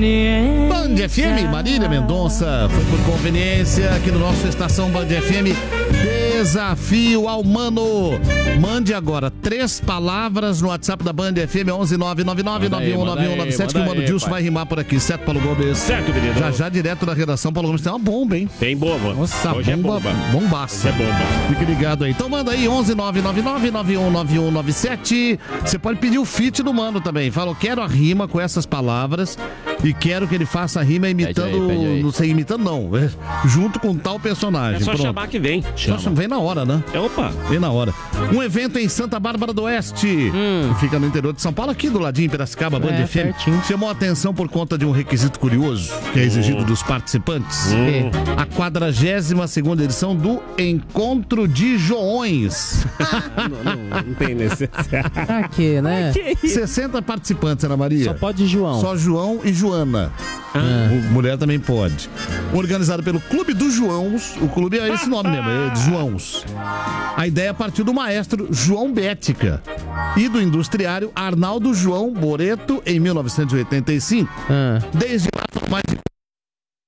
conveniência. Band FM, Marília Mendonça. Foi por conveniência aqui no nosso Estação Band FM. Desafio ao Mano. Mande agora 3 palavras no WhatsApp da Band FM 11999919197 que o Mano Dilson vai rimar por aqui, certo, Paulo Gomes? Certo, menino. Já direto da redação, Paulo Gomes tem uma bomba, hein? Tem bomba. Nossa, hoje bomba, é bomba. Bombaça. Hoje é bomba. Fique ligado aí. Então manda aí 11999919197. Você pode pedir o feat do Mano também. Fala, eu quero a rima com essas palavras e quero que ele faça a rima imitando, Pede aí. não sei, imitando não, junto com tal personagem. É só Pronto. chamar que vem. Só vem na hora, né? Opa. Vem na hora. Um evento em Santa Bárbara do Oeste, que fica no interior de São Paulo, aqui do ladinho, em Piracicaba, Band FM. Pertinho. Chamou a atenção por conta de um requisito curioso que é exigido dos participantes. A 42ª edição do Encontro de Joões. Não tem necessidade. Pra quê, né? 60 participantes, Ana Maria. Só pode João. Só João e Joana. Mulher também pode. Organizado pelo Clube dos Joãos. O clube é esse nome mesmo, é de Joãos. A ideia partiu do maestro João Bética e do industriário Arnaldo João Boreto em 1985. Desde lá foram mais de